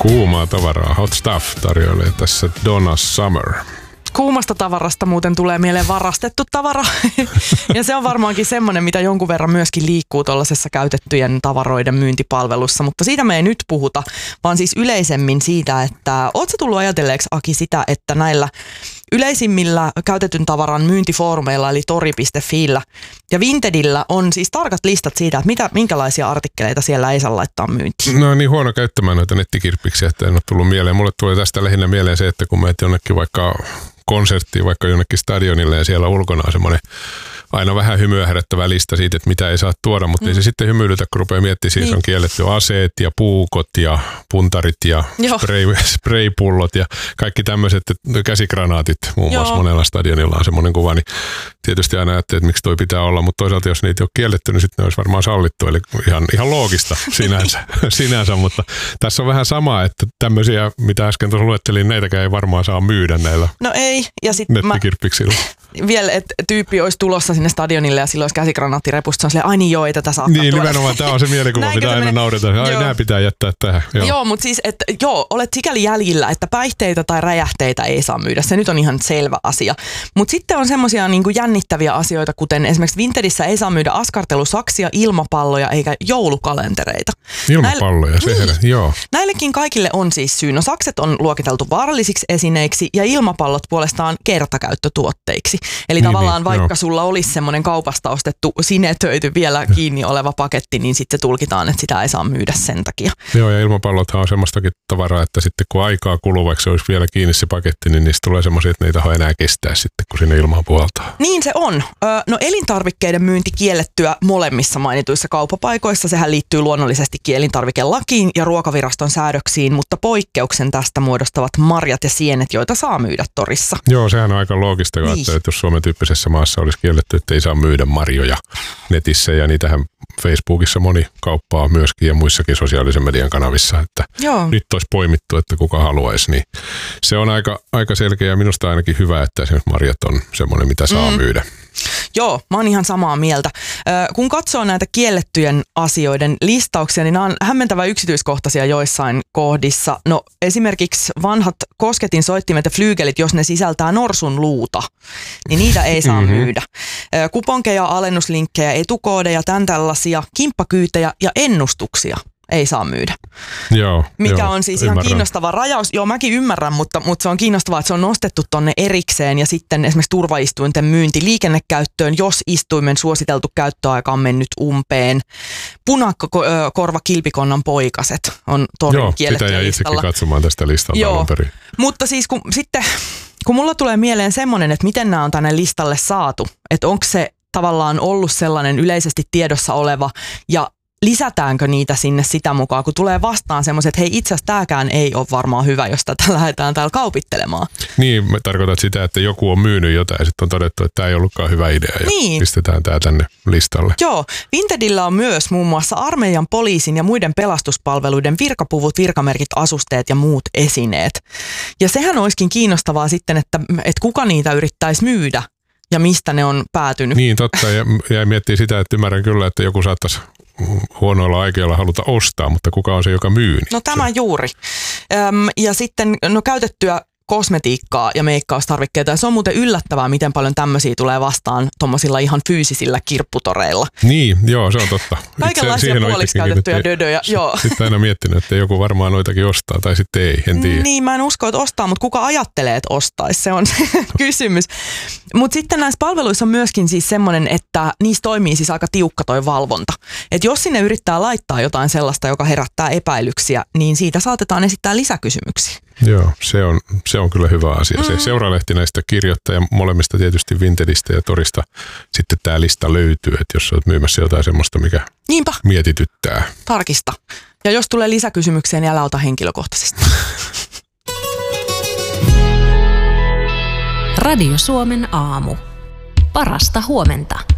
Kuumaa tavaraa, Hot Stuff tarjoilee tässä Donna Summer. Kuumasta tavarasta muuten tulee mieleen varastettu tavara. Ja se on varmaankin semmoinen, mitä jonkun verran myöskin liikkuu tuollaisessa käytettyjen tavaroiden myyntipalvelussa. Mutta siitä me ei nyt puhuta, vaan siis yleisemmin siitä, että ootko sä tullut ajatelleeksi, Aki, sitä, että näillä yleisimmillä käytetyn tavaran myyntifoorumeilla, eli tori.fillä ja Vintedillä on siis tarkat listat siitä, että minkälaisia artikkeleita siellä ei saa laittaa myyntiin. No niin huono käyttämään noita nettikirppiksiä, että en ole tullut mieleen. Mulle tulee tästä lähinnä mieleen se, että kun menet jonnekin vaikka konserttiin, vaikka jonnekin stadionille ja siellä ulkona on semmoinen aina vähän hymyä herättävä lista siitä, että mitä ei saa tuoda, mutta ei se sitten hymyilytä, kun rupeaa miettimään, siis on kielletty aseet ja puukot ja puntarit ja spraypullot ja kaikki tämmöiset käsikranaatit muun muassa monella stadionilla on semmoinen kuva, niin tietysti aina ajattelee, että miksi toi pitää olla, mutta toisaalta jos niitä ei ole kielletty, niin sitten ne olisi varmaan sallittu, eli ihan loogista sinänsä, mutta tässä on vähän sama, että tämmöisiä, mitä äsken tuossa luettelin, neitäkään ei varmaan saa myydä näillä nettikirppiksillä. Vielä, että tyyppi olisi tulossa sinne stadionille ja silloin olisi käsikranaattirepusta, se on silleen, ai niin joo, ei tätä saa tuoda. Nimenomaan, tämä on se mielikuva, mitä aina nauretaan. Ai nämä pitää jättää tähän. Joo, mutta siis, että olet sikäli jäljillä, että päihteitä tai räjähteitä ei saa myydä. Se nyt on ihan selvä asia. Mutta sitten on semmoisia niin kuin jännittäviä asioita, kuten esimerkiksi Vintedissä ei saa myydä askartelusaksia, ilmapalloja eikä joulukalentereita. Ilmapalloja, joo. Näillekin kaikille on siis syy. No sakset on luokiteltu vaarallisiksi esineiksi ja ilmapallot puolestaan kertakäyttötuotteiksi. Eli tavallaan vaikka sulla olisi semmoinen kaupasta ostettu, sinetöity vielä kiinni oleva paketti, niin sitten se tulkitaan, että sitä ei saa myydä sen takia. Joo, ja ilmapallothan on semmoistakin tavaraa, että sitten kun aikaa kuluu, vaikka se olisi vielä kiinni se paketti, niin niistä tulee semmoisia, että ne ei taho enää kestää sitten, kun sinne ilmaan puhaltaa. Niin se on. No elintarvikkeiden myynti kiellettyä molemmissa mainituissa kauppapaikoissa. Sehän liittyy luonnollisesti elintarvikelakiin ja ruokaviraston säädöksiin, mutta poikkeuksen tästä muodostavat marjat ja sienet, joita saa myydä torissa. Joo, sehän on aika loogista, että jos Suomen tyyppisessä maassa olisi kielletty, että ei saa myydä marjoja netissä ja niitähän Facebookissa moni kauppaa myöskin ja muissakin sosiaalisen median kanavissa, että nyt olisi poimittu, että kuka haluaisi, niin se on aika selkeä ja minusta ainakin hyvä, että esimerkiksi marjat on semmoinen, mitä saa myydä. Joo, mä oon ihan samaa mieltä. Kun katsoo näitä kiellettyjen asioiden listauksia, niin nämä on hämmentävän yksityiskohtaisia joissain kohdissa. No esimerkiksi vanhat kosketin soittimet ja flyygelit, jos ne sisältää norsun luuta, niin niitä ei saa myydä. Kuponkeja, alennuslinkkejä, etukoodeja, tämän tällaisia, kimppakyytejä ja ennustuksia ei saa myydä. Mikä on siis ihan kiinnostava rajaus. Joo, mäkin ymmärrän, mutta se on kiinnostavaa, että se on nostettu tonne erikseen ja sitten esimerkiksi turvaistuinten myynti liikennekäyttöön, jos istuimen suositeltu käyttöaika on mennyt umpeen. Punakkokorvakilpikonnan poikaset on torin kiellettyä listalla. Joo, sitä itsekin katsomaan tästä listalta alun perin. Mutta siis kun mulla tulee mieleen semmoinen, että miten nämä on tänne listalle saatu, että onko se tavallaan ollut sellainen yleisesti tiedossa oleva ja lisätäänkö niitä sinne sitä mukaan, kun tulee vastaan semmoiset, että hei itse asiassa tämäkään ei ole varmaan hyvä, jos tätä lähdetään täällä kaupittelemaan. Niin, me tarkoitat sitä, että joku on myynyt jotain ja sitten on todettu, että tämä ei ollutkaan hyvä idea ja pistetään tämä tänne listalle. Joo, Vintedillä on myös muun muassa armeijan, poliisin ja muiden pelastuspalveluiden virkapuvut, virkamerkit, asusteet ja muut esineet. Ja sehän olisikin kiinnostavaa sitten, että kuka niitä yrittäisi myydä ja mistä ne on päätynyt. Niin, totta. Ja miettii sitä, että ymmärrän kyllä, että joku saattaisi huonoilla aikeilla haluta ostaa, mutta kuka on se, joka myy? No tämä juuri. Ja sitten käytettyä kosmetiikkaa ja meikkaustarvikkeita. Ja se on muuten yllättävää, miten paljon tämmöisiä tulee vastaan tuommoisilla ihan fyysisillä kirpputoreilla. Niin, joo, se on totta. Kaikenlaisia puoliksi käytettyjä dödöjä. Sitten aina miettinyt, että joku varmaan noitakin ostaa tai sitten ei, en tiedä. Niin, mä en usko, että ostaa, mutta kuka ajattelee, että ostaisi, se on se kysymys. Mutta sitten näissä palveluissa on myöskin siis semmoinen, että niissä toimii siis aika tiukka toi valvonta. Että jos sinne yrittää laittaa jotain sellaista, joka herättää epäilyksiä, niin siitä saatetaan esittää lisäkysymyksiä. Joo, se on kyllä hyvä asia. Se Seuralehti näistä kirjoittaa ja molemmista tietysti Vintedistä ja Torista sitten tämä lista löytyy, että jos olet myymässä jotain semmoista, mikä mietityttää. Tarkista. Ja jos tulee lisäkysymyksiä, niin älä ota henkilökohtaisesti. Radio Suomen aamu. Parasta huomenta.